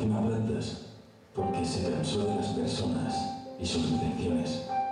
quema plantas porque se cansó de las personas y sus intenciones.